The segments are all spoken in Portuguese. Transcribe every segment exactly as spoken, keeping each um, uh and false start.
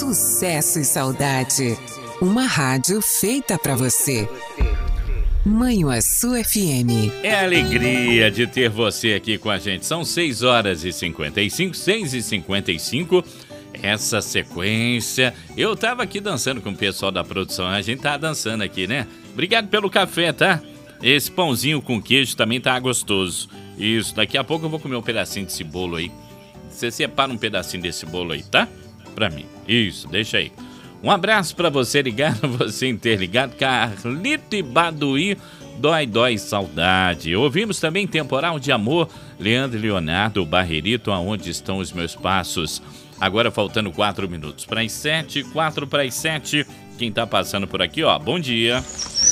Sucesso e saudade. Uma rádio feita pra você. Manhuaçu F M. É alegria de ter você aqui com a gente. São seis horas e cinquenta e cinco, seis e cinquenta e cinco. Essa sequência. Eu tava aqui dançando com o pessoal da produção. A gente tá dançando aqui, né? Obrigado pelo café, tá? Esse pãozinho com queijo também tá gostoso. Isso, daqui a pouco eu vou comer um pedacinho desse bolo aí. Você separa um pedacinho desse bolo aí, tá? Pra mim. Isso, deixa aí. Um abraço pra você ligado, você interligado. Carlito e Baduí, Dói, Dói, Saudade. Ouvimos também Temporal de Amor, Leandro e Leonardo, Barrerito, Aonde Estão os Meus Passos. Agora faltando quatro minutos para as sete, quatro para as sete. Quem tá passando por aqui, ó, bom dia.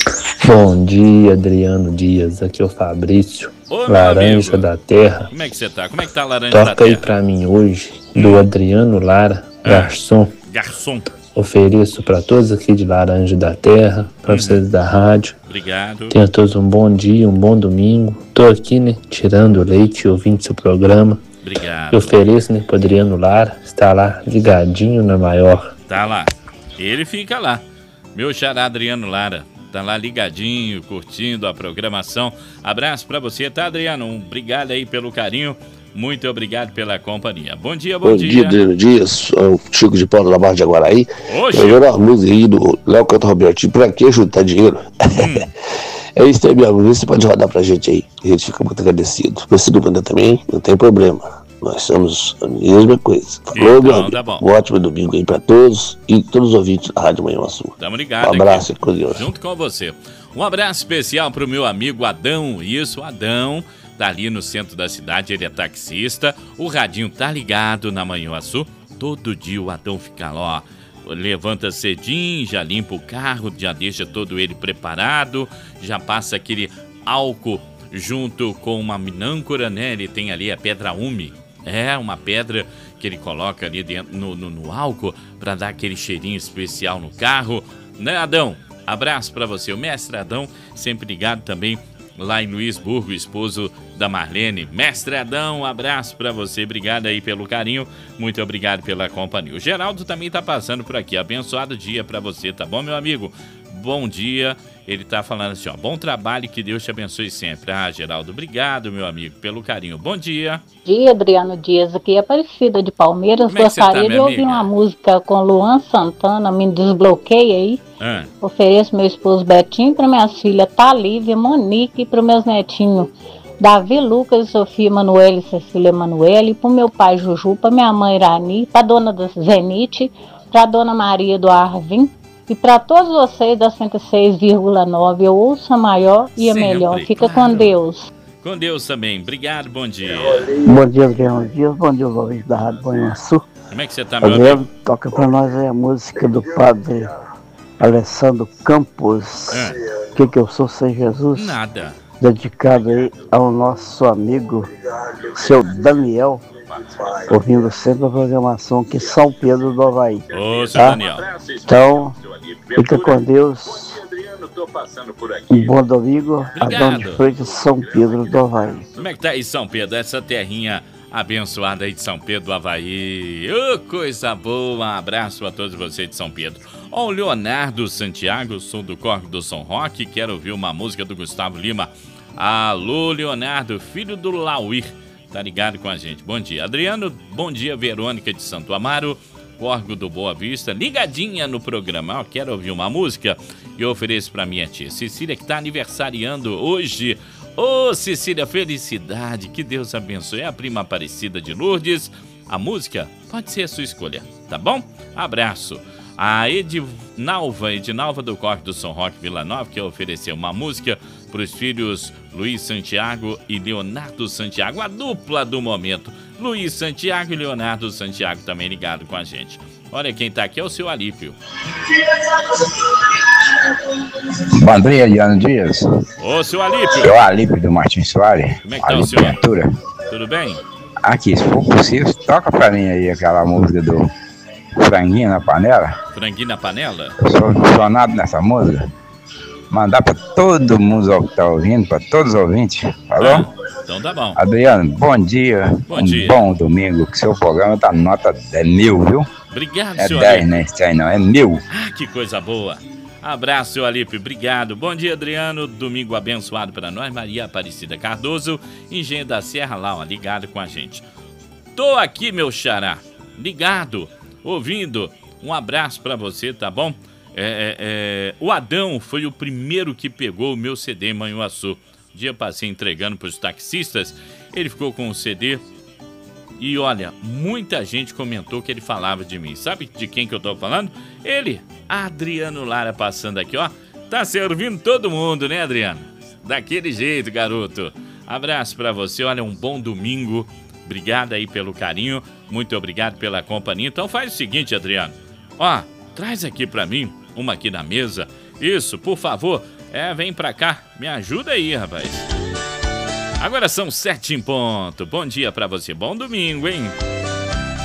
Bom dia, Adriano Dias. Aqui é o Fabrício, Ô, Laranja da Terra. Como é que você tá? Como é que tá a Laranja Toca da Terra? aí pra mim hoje, do Adriano Lara, ah, garçom. Garçom. Ofereço pra todos aqui de Laranja da Terra, pra uhum. vocês da rádio. Obrigado. Tenham todos um bom dia, um bom domingo. Tô aqui, né, tirando leite e ouvindo seu programa. Obrigado. Eu ofereço, né, pro Adriano Lara, está lá ligadinho na maior. Tá lá. Ele fica lá. Meu xará Adriano Lara. Tá lá ligadinho, curtindo a programação. Abraço pra você, tá, Adriano? Um obrigado aí pelo carinho. Muito obrigado pela companhia. Bom dia, bom, bom dia. Bom dia, Adriano Dias. O Chico de Paulo da Barra de Aguaraí. Hoje. Eu vi uma música aí do Léo Canto Robertinho. Pra que juntar dinheiro? Hum. É isso aí, meu amigo. Você pode rodar pra gente aí. A gente fica muito agradecido. Se não puder também, não tem problema. Nós somos a mesma coisa. Falou, meu amigo. Tá bom. Um ótimo domingo aí pra todos e todos os ouvintes da Rádio Manhuaçu. Tamo ligado. Um abraço aqui. Com Deus. Junto com você. Um abraço especial pro meu amigo Adão. Isso, Adão. Tá ali no centro da cidade, ele é taxista. O radinho tá ligado na Manhuaçu. Todo dia o Adão fica lá, ó. Levanta cedinho, já limpa o carro, já deixa todo ele preparado. Já passa aquele álcool junto com uma minâncora, né? Ele tem ali a pedra ume. É, uma pedra que ele coloca ali dentro no, no, no álcool para dar aquele cheirinho especial no carro. Né, Adão? Abraço para você. O mestre Adão, sempre ligado também lá em Luisburgo, esposo da Marlene. Mestre Adão, um abraço para você. Obrigado aí pelo carinho. Muito obrigado pela companhia. O Geraldo também tá passando por aqui. Abençoado dia para você, tá bom, meu amigo? Bom dia. Ele tá falando assim, ó, bom trabalho, que Deus te abençoe sempre. Ah, Geraldo, obrigado, meu amigo, pelo carinho. Bom dia. Bom dia, Adriano Dias, aqui é Aparecida de Palmeiras. Como é Gostaria tá, de ouvir amiga? uma música com Luan Santana, me desbloqueia aí. Ah. Ofereço meu esposo Betinho para minhas filhas Thalívia, Monique e para meus netinhos Davi, Lucas, Sofia, Emanuele, Cecília, Emanuele, para o meu pai Juju, para minha mãe Irani, para a dona da Zenite, para a dona Maria do Arvim. E para todos vocês da cento e seis vírgula nove, eu ouço a maior e a Sempre, melhor. Fica claro. Com Deus. Com Deus também. Obrigado, bom dia. Bom dia, Adriano Dias. Bom dia, ouvintes da Rádio Manhuaçu. Como é que você tá, meu Adriano, amigo? toca para nós aí a música do padre Alessandro Campos. Ah. O que que eu sou sem Jesus? Nada. Dedicado aí ao nosso amigo, seu Daniel, ouvindo sempre a programação aqui São Pedro do Avaí. Ô, seu tá? Daniel. Então, fica com Deus. Um bom domingo. Adão de Freitas, São Pedro do Avaí. Como é que tá aí, São Pedro? Essa terrinha abençoada aí de São Pedro do Avaí. Ô, coisa boa. Um abraço a todos vocês de São Pedro. Ó, o Leonardo Santiago, sou do Corpo do São Roque. Quero ouvir uma música do Gustavo Lima. Alô, Leonardo, filho do Lauir. Tá ligado com a gente. Bom dia, Adriano. Bom dia, Verônica de Santo Amaro. Corgo do Boa Vista, ligadinha no programa. Eu quero ouvir uma música e eu ofereço pra minha tia Cecília, que tá aniversariando hoje. Ô, Cecília, felicidade, que Deus abençoe. É a prima Aparecida de Lourdes. A música pode ser a sua escolha, tá bom? Abraço. A Edinalva, Edinalva do Corte do São Roque Vila Nova, que ofereceu uma música para os filhos Luiz Santiago e Leonardo Santiago, a dupla do momento. Luiz Santiago e Leonardo Santiago também ligado com a gente. Olha quem tá aqui, é o seu Alípio. Bom dia, Adriano Dias. Ô, seu Alípio. Eu, Alípio do Martins Soares. Como é que tá, Alípio o senhor? Ventura. Tudo bem? Aqui, se for possível, toca pra mim aí aquela música do Franguinho na Panela. Franguinho na Panela? Eu sou apaixonado nessa música. Mandar pra todo mundo que tá ouvindo, pra todos os ouvintes. Falou? Ah, então tá bom. Adriano, bom dia. Bom um dia. bom domingo, que seu programa tá nota dez mil, viu? Obrigado, É senhor dez, Alipe. né? Esse aí não, é meu. Ah, que coisa boa. Abraço, seu Alipe, obrigado. Bom dia, Adriano. Domingo abençoado para nós. Maria Aparecida Cardoso, Engenho da Serra, lá, ó, ligado com a gente. Tô aqui, meu xará, ligado, ouvindo. Um abraço para você, tá bom? É, é, é... O Adão foi o primeiro que pegou o meu C D em Manhuaçu. Um dia passei entregando para os taxistas. Ele ficou com o C D. E olha, muita gente comentou que ele falava de mim. Sabe de quem que eu tô falando? Ele, Adriano Lara, passando aqui, ó. Tá servindo todo mundo, né, Adriano? Daquele jeito, garoto. Abraço pra você, olha, um bom domingo. Obrigado aí pelo carinho. Muito obrigado pela companhia. Então faz o seguinte, Adriano. Ó, traz aqui pra mim, uma aqui na mesa. Isso, por favor. É, vem pra cá. Me ajuda aí, rapaz. Agora são sete em ponto. Bom dia pra você. Bom domingo, hein?